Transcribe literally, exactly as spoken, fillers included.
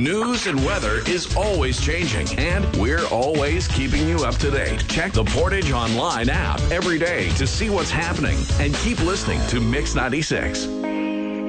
News and weather is always changing, and we're always keeping you up to date. Check the Portage Online app every day to see what's happening, and keep listening to Mix ninety-six.